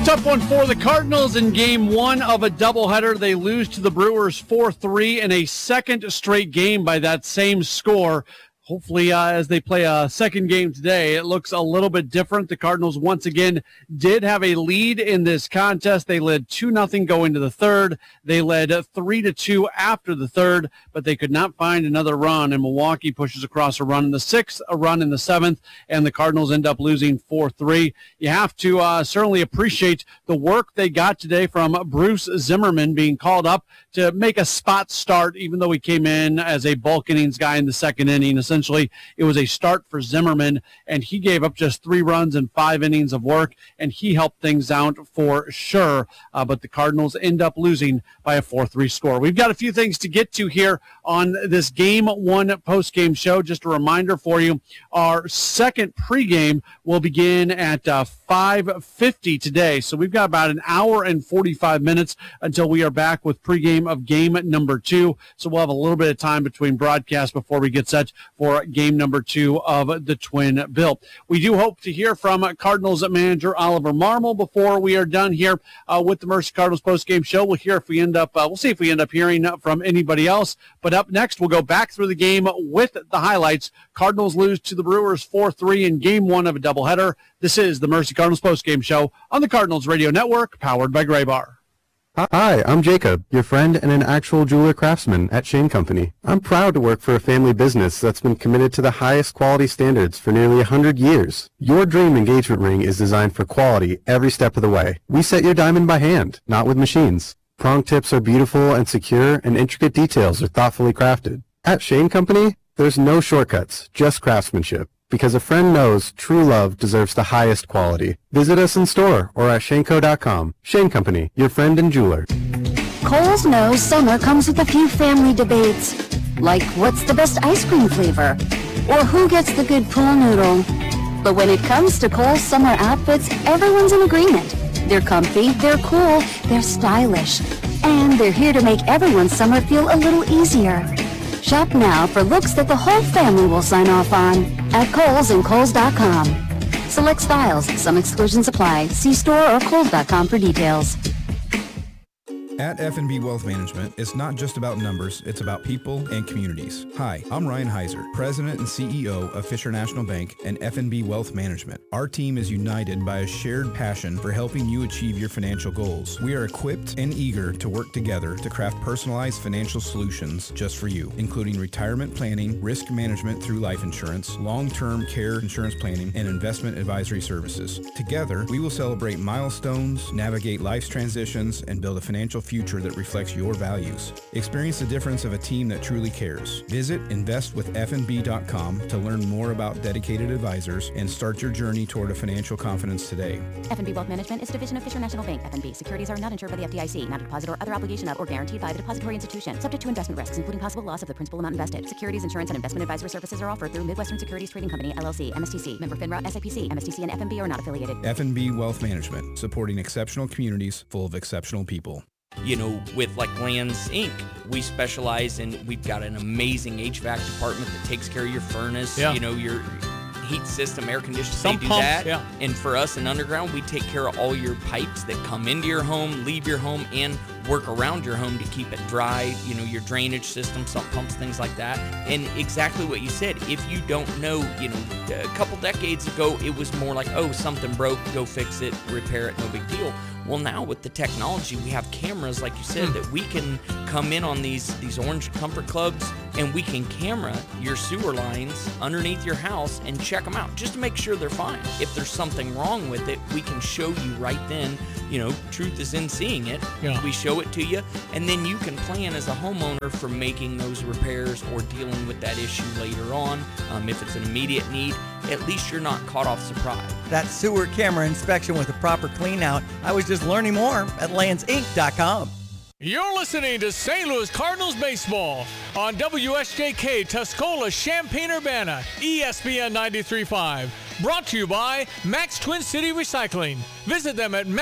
Tough one for the Cardinals in game one of a doubleheader. They lose to the Brewers 4-3 in a second straight game by that same score. Hopefully, as they play a second game today, it looks a little bit different. The Cardinals, once again, did have a lead in this contest. They led 2-0 going to the third. They led 3-2 after the third, but they could not find another run, and Milwaukee pushes across a run in the sixth, a run in the seventh, and the Cardinals end up losing 4-3. You have to certainly appreciate the work they got today from Bruce Zimmerman being called up to make a spot start, even though he came in as a bulk innings guy in the second inning. Essentially, it was a start for Zimmerman, and he gave up just 3 runs in 5 innings of work, and he helped things out for sure. But the Cardinals end up losing by a 4-3 score. We've got a few things to get to here on this Game 1 post-game show. Just a reminder for you, our second pregame will begin at 5:50 today. So we've got about an hour and 45 minutes until we are back with pregame of game number 2. So we'll have a little bit of time between broadcasts before we get set for game number 2 of the Twin Bill. We do hope to hear from Cardinals manager Oliver Marmol before we are done here with the Mercy Cardinals postgame show. We'll hear if we end up, we'll see if we end up hearing from anybody else. But up next, we'll go back through the game with the highlights. Cardinals lose to the Brewers 4-3 in game 1 of a doubleheader. This is the Mercy Cardinals postgame show on the Cardinals Radio Network, powered by Graybar. Hi, I'm Jacob, your friend and an actual jeweler craftsman at Shane Company. I'm proud to work for a family business that's been committed to the highest quality standards for nearly 100 years. Your dream engagement ring is designed for quality every step of the way. We set your diamond by hand, not with machines. Prong tips are beautiful and secure, and intricate details are thoughtfully crafted. At Shane Company, there's no shortcuts, just craftsmanship. Because a friend knows true love deserves the highest quality. Visit us in store or at shaneco.com. Shane Company, your friend and jeweler. Kohl's knows summer comes with a few family debates, like what's the best ice cream flavor, or who gets the good pool noodle. But when it comes to Kohl's summer outfits, everyone's in agreement. They're comfy, they're cool, they're stylish, and they're here to make everyone's summer feel a little easier. Shop now for looks that the whole family will sign off on at Kohl's and Kohl's.com. Select styles. Some exclusions apply. See store or Kohl's.com for details. At F&B Wealth Management, it's not just about numbers, it's about people and communities. Hi, I'm Ryan Heiser, President and CEO of Fisher National Bank and F&B Wealth Management. Our team is united by a shared passion for helping you achieve your financial goals. We are equipped and eager to work together to craft personalized financial solutions just for you, including retirement planning, risk management through life insurance, long-term care insurance planning, and investment advisory services. Together, we will celebrate milestones, navigate life's transitions, and build a financial future that reflects your values. Experience the difference of a team that truly cares. Visit investwithfnb.com to learn more about dedicated advisors and start your journey toward a financial confidence today. F&B Wealth Management is a division of Fisher National Bank. F&B securities are not insured by the FDIC, not a deposit or other obligation of or guaranteed by the depository institution. Subject to investment risks, including possible loss of the principal amount invested. Securities, insurance, and investment advisory services are offered through Midwestern Securities Trading Company, LLC, MSTC, member FINRA, SIPC. MSTC and F&B are not affiliated. F&B Wealth Management, supporting exceptional communities full of exceptional people. You know, with like Lands Inc., we specialize in, we've got an amazing HVAC department that takes care of your furnace, you know, your heat system, air conditioning, they do pumps, that. yeah. And for us in Underground, we take care of all your pipes that come into your home, leave your home, and work around your home to keep it dry, you know, your drainage system, sump pumps, things like that. And exactly what you said, if you don't know, you know, a couple decades ago, it was more like, oh, something broke, go fix it, repair it, no big deal. Well, now with the technology, we have cameras, like you said, that we can come in on these Orange Comfort Clubs, and we can camera your sewer lines underneath your house and check them out just to make sure they're fine. If there's something wrong with it, we can show you right then. You know, truth is in seeing it. Yeah. We show it to you, and then you can plan as a homeowner for making those repairs or dealing with that issue later on. If it's an immediate need, at least you're not caught off surprise. That sewer camera inspection with a proper clean out. I was just learning more at landsinc.com. You're listening to St. Louis Cardinals baseball on WSJK Tuscola, Champaign-Urbana, ESPN 93.5. Brought to you by Max Twin City Recycling. Visit them at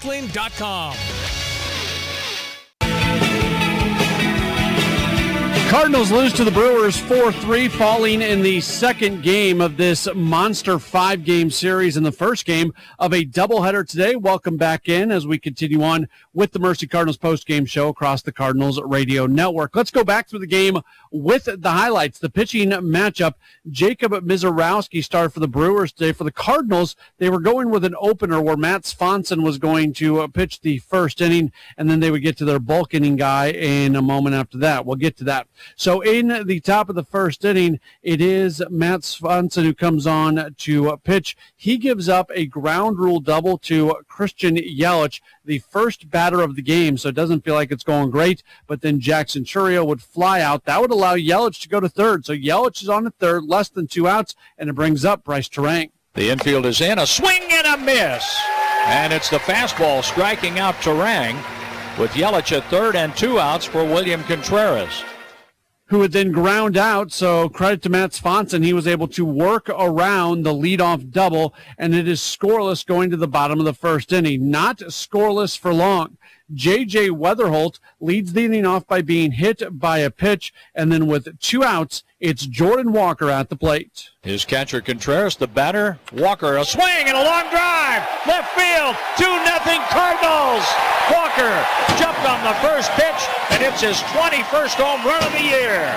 maxrecycling.com. Cardinals lose to the Brewers 4-3, falling in the second game of this monster 5-game series and the first game of a doubleheader today. Welcome back in as we continue on with the Mercy Cardinals post-game show across the Cardinals radio network. Let's go back through the game with the highlights. The pitching matchup, Jacob Mizorowski started for the Brewers today. For the Cardinals, they were going with an opener where Matt Swanson was going to pitch the first inning, and then they would get to their bulk inning guy in a moment after that. We'll get to that. So in the top of the first inning, it is Matt Swanson who comes on to pitch. He gives up a ground rule double to Christian Yelich, the first batter of the game, so it doesn't feel like it's going great. But then Jackson Chourio would fly out. That would allow Yelich to go to third. So Yelich is on the third, less than 2 outs, and it brings up Bryce Terang. The infield is in, a swing and a miss. And it's the fastball striking out Terang with Yelich at third and 2 outs for William Contreras, who would then ground out. So credit to Matt Swanson. He was able to work around the leadoff double, and it is scoreless going to the bottom of the first inning. Not scoreless for long. J.J. Weatherholt leads the inning off by being hit by a pitch, and then with 2 outs, it's Jordan Walker at the plate. His catcher Contreras, the batter. Walker, a swing and a long drive. Left field, 2-0 Cardinals. Walker jumped on the first pitch, and it's his 21st home run of the year.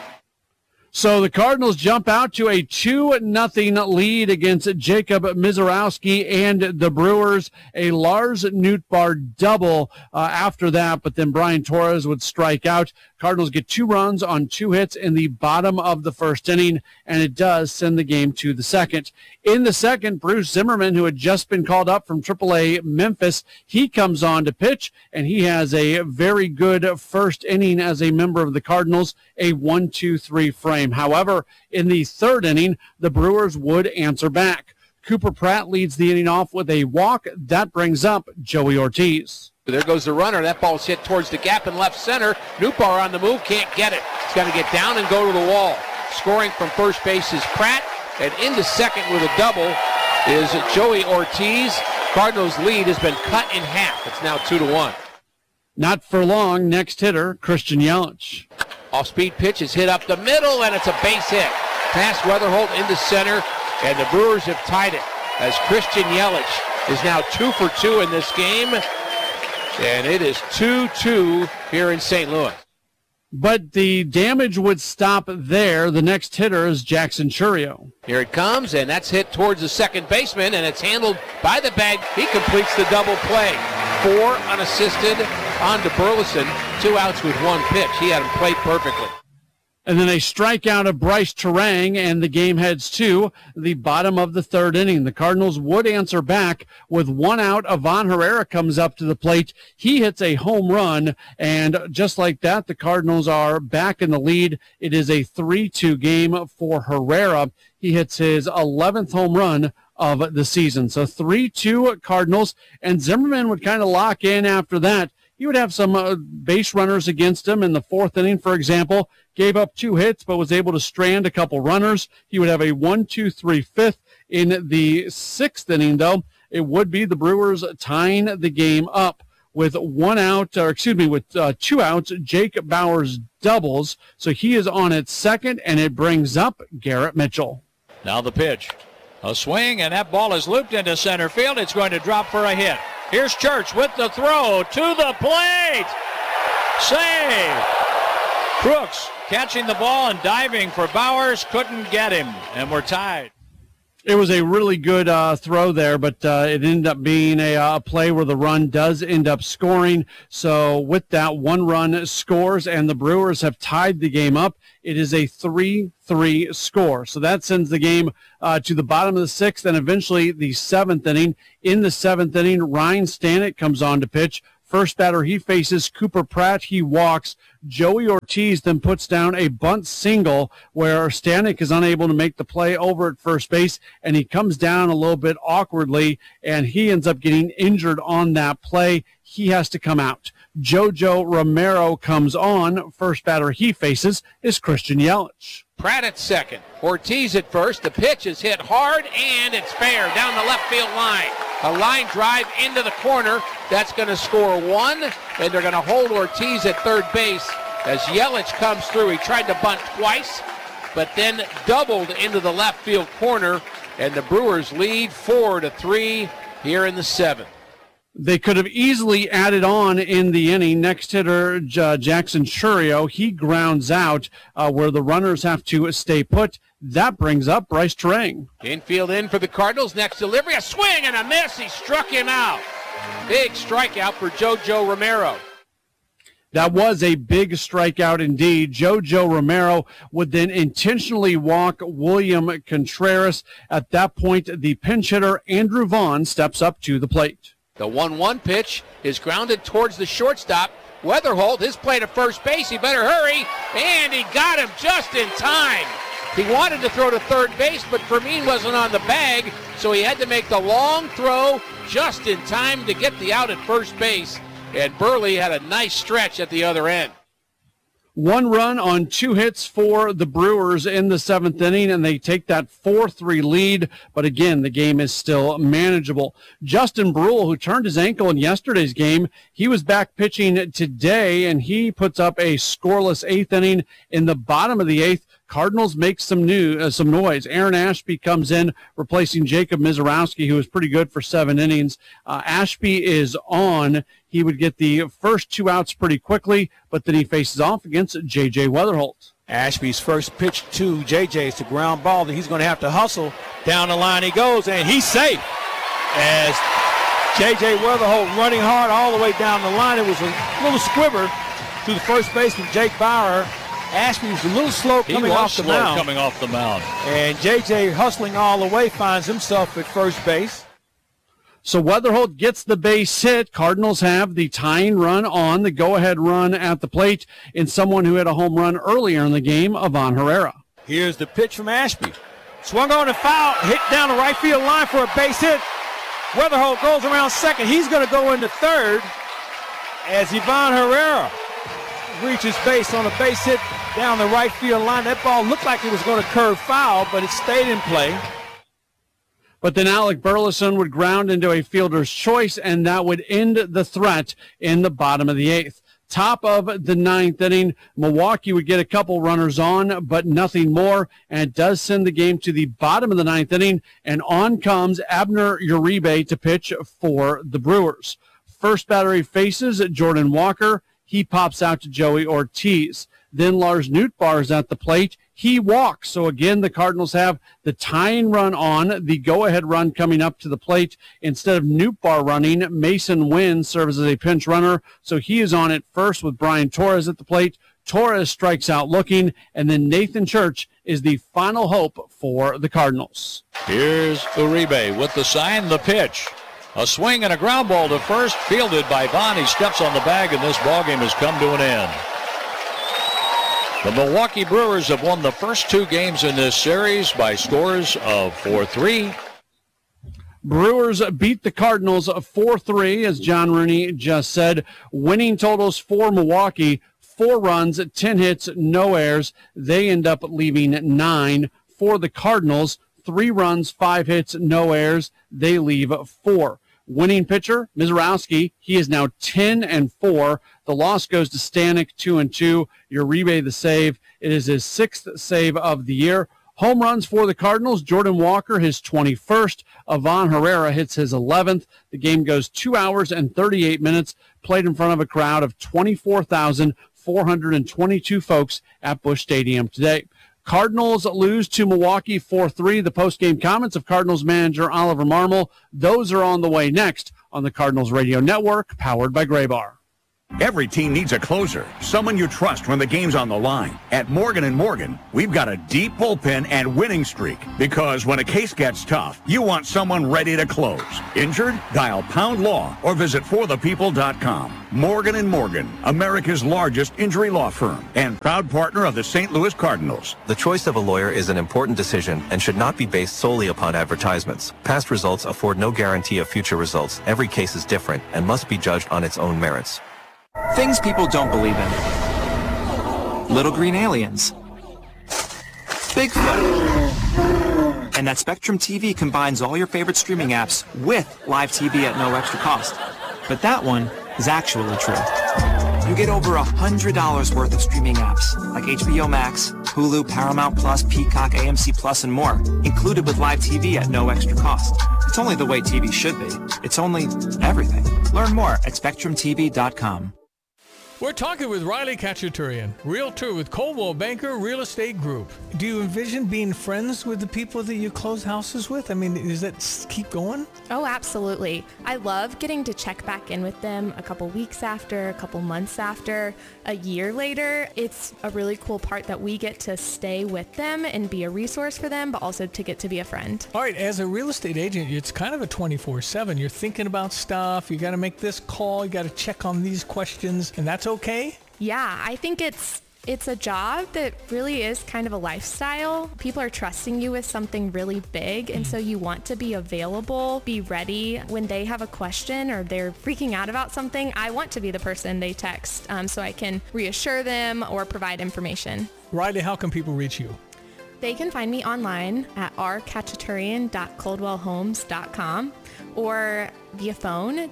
So the Cardinals jump out to a 2-0 lead against Jacob Mizorowski and the Brewers. A Lars Nootbaar double after that, but then Brian Torres would strike out. Cardinals get 2 runs on 2 hits in the bottom of the first inning, and it does send the game to the second. In the second, Bruce Zimmerman, who had just been called up from AAA Memphis, he comes on to pitch, and he has a very good first inning as a member of the Cardinals, a 1-2-3 frame. However, in the third inning, the Brewers would answer back. Cooper Pratt leads the inning off with a walk. That brings up Joey Ortiz. There goes the runner. That ball's hit towards the gap in left center. Nootbaar on the move, can't get it. He's got to get down and go to the wall. Scoring from first base is Pratt, and into second with a double is Joey Ortiz. Cardinals' lead has been cut in half. It's now 2-1. Not for long. Next hitter, Christian Yelich. Off-speed pitch is hit up the middle, and it's a base hit. Past Weatherholt into center, and the Brewers have tied it as Christian Yelich is now 2 for 2 in this game. And it is 2-2 here in St. Louis. But the damage would stop there. The next hitter is Jackson Chourio. Here it comes, and that's hit towards the second baseman, and it's handled by the bag. He completes the double play. 4 unassisted on to Burleson. 2 outs with 1 pitch. He had him played perfectly. And then a strikeout of Bryce Terang, and the game heads to the bottom of the third inning. The Cardinals would answer back with 1 out. Ivan Herrera comes up to the plate. He hits a home run, and just like that, the Cardinals are back in the lead. It is a 3-2 game for Herrera. He hits his 11th home run of the season. So 3-2 Cardinals, and Zimmerman would kind of lock in after that. He would have some base runners against him in the 4th inning, for example. Gave up 2 hits, but was able to strand a couple runners. He would have a 1-2-3 fifth. In the 6th inning, though, it would be the Brewers tying the game up with 1 out, or excuse me, with 2 outs. Jake Bauers doubles, so he is on at second, and it brings up Garrett Mitchell. Now the pitch. A swing, and that ball is looped into center field. It's going to drop for a hit. Here's Church with the throw to the plate. Save. Crooks catching the ball and diving for Bauers. Couldn't get him, and we're tied. It was a really good throw there, but it ended up being a play where the run does end up scoring. So with that, 1 run scores, and the Brewers have tied the game up. It is a 3-3 score. So that sends the game to the bottom of the 6th and eventually the 7th inning. In the 7th inning, Ryan Stanek comes on to pitch. First batter he faces, Cooper Pratt. He walks. Joey Ortiz then puts down a bunt single where Stanek is unable to make the play over at first base, and he comes down a little bit awkwardly, and he ends up getting injured on that play. He has to come out. Jojo Romero comes on. First batter he faces is Christian Yelich. Pratt at second. Ortiz at first. The pitch is hit hard, and it's fair down the left field line. A line drive into the corner. That's going to score 1, and they're going to hold Ortiz at third base as Yelich comes through. He tried to bunt twice, but then doubled into the left field corner, and the Brewers lead 4-3 here in the 7th. They could have easily added on in the inning. Next hitter, Jackson Churio, he grounds out where the runners have to stay put. That brings up Bryce Terang. Infield in for the Cardinals. Next delivery, a swing and a miss. He struck him out. Big strikeout for JoJo Romero. That was a big strikeout indeed. JoJo Romero would then intentionally walk William Contreras. At that point, the pinch hitter, Andrew Vaughn, steps up to the plate. The 1-1 pitch is grounded towards the shortstop. Weatherholt, his play to first base. He better hurry. And he got him just in time. He wanted to throw to third base, but Fermin wasn't on the bag, so he had to make the long throw just in time to get the out at first base. And Burley had a nice stretch at the other end. 1 run on 2 hits for the Brewers in the 7th inning, and they take that 4-3 lead. But again, the game is still manageable. Justin Brule, who turned his ankle in yesterday's game, he was back pitching today, and he puts up a scoreless 8th inning. In the bottom of the 8th, Cardinals make some noise. Aaron Ashby comes in, replacing Jacob Mizorowski, who was pretty good for 7 innings. Ashby is on. He would get the first 2 outs pretty quickly, but then he faces off against J.J. Weatherholt. Ashby's first pitch to J.J. is the ground ball that he's going to have to hustle. Down the line he goes, and he's safe. As J.J. Weatherholt running hard all the way down the line. It was a little squibber to the first baseman, Jake Bauer. Ashby was a little slow coming off the mound. And J.J. hustling all the way finds himself at first base. So Weatherholt gets the base hit. Cardinals have the tying run on the go-ahead run at the plate in someone who had a home run earlier in the game, Ivan Herrera. Here's the pitch from Ashby. Swung on a foul, hit down the right field line for a base hit. Weatherholt goes around second. He's going to go into third as Ivan Herrera reaches base on a base hit down the right field line. That ball looked like it was going to curve foul, but it stayed in play. But then Alec Burleson would ground into a fielder's choice, and that would end the threat in the bottom of the 8th. Top of the 9th inning, Milwaukee would get a couple runners on, but nothing more, and it does send the game to the bottom of the 9th inning, and on comes Abner Uribe to pitch for the Brewers. First batter he faces Jordan Walker. He pops out to Joey Ortiz. Then Lars Nootbaar is at the plate. He walks. So again, the Cardinals have the tying run on, the go-ahead run coming up to the plate. Instead of Nootbaar running, Mason Wynn serves as a pinch runner. So he is on at first with Brian Torres at the plate. Torres strikes out looking, and then Nathan Church is the final hope for the Cardinals. Here's Uribe with the sign, the pitch. A swing and a ground ball to first, fielded by Vaughn. He steps on the bag, and this ballgame has come to an end. The Milwaukee Brewers have won the first 2 games in this series by scores of 4-3. Brewers beat the Cardinals 4-3, as John Rooney just said. Winning totals for Milwaukee, 4 runs, 10 hits, no errors. They end up leaving 9. For the Cardinals, 3 runs, 5 hits, no errors. They leave 4. Winning pitcher, Mizorowski, he is now 10-4. The loss goes to Stanek, 2-2. Uribe the save. It is his 6th save of the year. Home runs for the Cardinals, Jordan Walker, his 21st. Ivan Herrera hits his 11th. The game goes 2 hours and 38 minutes, played in front of a crowd of 24,422 folks at Busch Stadium today. Cardinals lose to Milwaukee 4-3. The post-game comments of Cardinals manager Oliver Marmol, those are on the way next on the Cardinals Radio Network, powered by Graybar. Every team needs a closer, someone you trust when the game's on the line. At Morgan & Morgan, we've got a deep bullpen and winning streak, because when a case gets tough, you want someone ready to close. Injured? Dial Pound Law or visit forthepeople.com. Morgan & Morgan, America's largest injury law firm and proud partner of the St. Louis Cardinals. The choice of a lawyer is an important decision and should not be based solely upon advertisements. Past results afford no guarantee of future results. Every case is different and must be judged on its own merits. Things people don't believe in. Little green aliens. Bigfoot. And that Spectrum TV combines all your favorite streaming apps with live TV at no extra cost. But that one is actually true. You get over $100 worth of streaming apps like HBO Max, Hulu, Paramount Plus, Peacock, AMC Plus, and more, included with live TV at no extra cost. It's only the way TV should be. It's only everything. Learn more at SpectrumTV.com. We're talking with Riley Khachaturian, realtor with Coldwell Banker Real Estate Group. Do you envision being friends with the people that you close houses with? I mean, does that keep going? Oh, absolutely. I love getting to check back in with them a couple weeks after, a couple months after, a year later. It's a really cool part that we get to stay with them and be a resource for them, but also to get to be a friend. All right, as a real estate agent, it's kind of a 24/7. You're thinking about stuff. You got to make this call. You got to check on these questions, and that's okay? Yeah, I think it's a job that really is kind of a lifestyle. People are trusting you with something really big, and so you want to be available, be ready when they have a question or they're freaking out about something. I want to be the person they text so I can reassure them or provide information. Riley, how can people reach you? They can find me online at rkhachaturian.coldwellhomes.com or via phone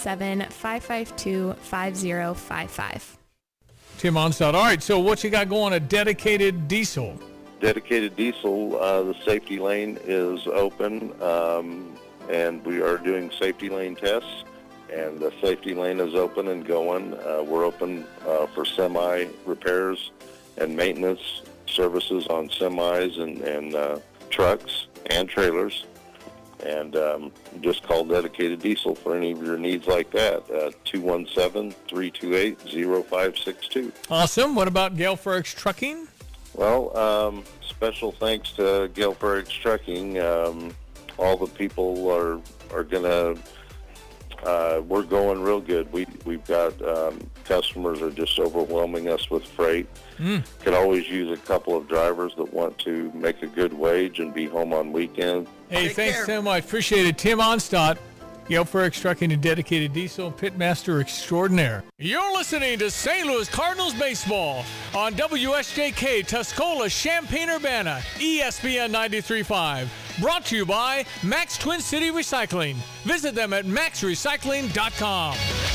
217-552-5055. Tim Onstad. All right, so what you got going at Dedicated Diesel? Dedicated Diesel, the safety lane is open, and we are doing safety lane tests, and the safety lane is open and going. We're open for semi repairs and maintenance services on semis and trucks and trailers. And just call Dedicated Diesel for any of your needs like that. 217-328-0562. Awesome. What about Gale Ferrix Trucking? Well, special thanks to Gale Ferrix Trucking. All the people are going to, we're going real good. We've got customers are just overwhelming us with freight. Could always use a couple of drivers that want to make a good wage and be home on weekends. Hey, thanks so much. Appreciate it. Tim Onstad, Gale Ferrix Trucking and Dedicated Diesel, Pitmaster Extraordinaire. You're listening to St. Louis Cardinals baseball on WSJK Tuscola, Champaign-Urbana, ESPN 93.5. Brought to you by Max Twin City Recycling. Visit them at maxrecycling.com.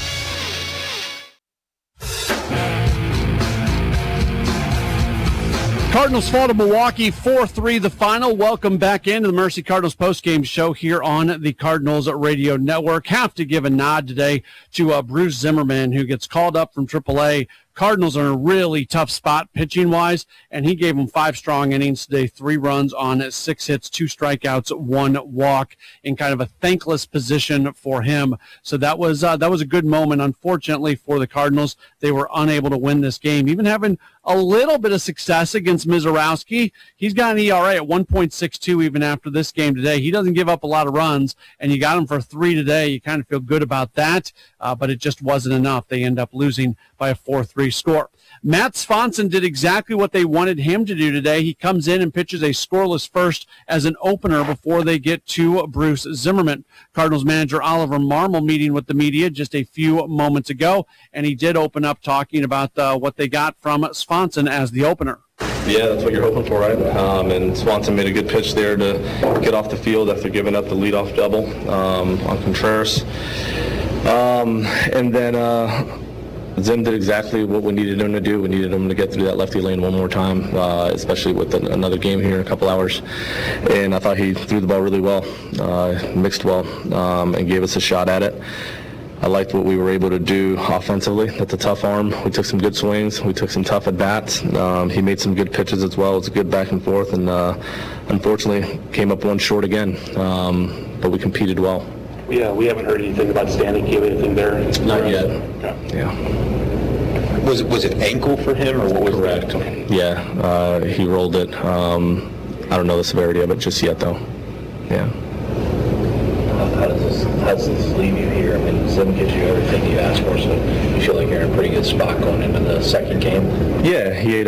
Cardinals fall to Milwaukee 4-3 the final. Welcome back into the Mercy Cardinals postgame show here on the Cardinals Radio Network. Have to give a nod today to Bruce Zimmerman, who gets called up from AAA. Cardinals are in a really tough spot pitching-wise, and he gave them 5 strong innings today, 3 runs on 6 hits, 2 strikeouts, 1 walk, in kind of a thankless position for him. So that was a good moment. Unfortunately for the Cardinals, they were unable to win this game, even having a little bit of success against Mizorowski. He's got an ERA at 1.62 even after this game today. He doesn't give up a lot of runs, and you got him for 3 today. You kind of feel good about that, but it just wasn't enough. They end up losing by a 4-3 score. Matt Swanson did exactly what they wanted him to do today. He comes in and pitches a scoreless first as an opener before they get to Bruce Zimmerman. Cardinals manager Oliver Marmol meeting with the media just a few moments ago, and he did open up talking about what they got from Swanson as the opener. Yeah, that's what you're hoping for, right? And Swanson made a good pitch there to get off the field after giving up the leadoff double on Contreras. And then Zim did exactly what we needed him to do. We needed him to get through that lefty lane one more time, especially with another game here in a couple hours. And I thought he threw the ball really well, mixed well, and gave us a shot at it. I liked what we were able to do offensively. That's a tough arm. We took some good swings. We took some tough at-bats. He made some good pitches as well. It was a good back and forth, and unfortunately came up one short again, but we competed well. Yeah, we haven't heard anything about Standing. Give anything there? Not yet. Yeah. Was it ankle for him, or what was correct? Yeah, he rolled it. I don't know the severity of it just yet, though. Yeah. How does this leave you here? I mean, Zim gives you everything you asked for, so you feel like you're in a pretty good spot going into the second game? Yeah, he ate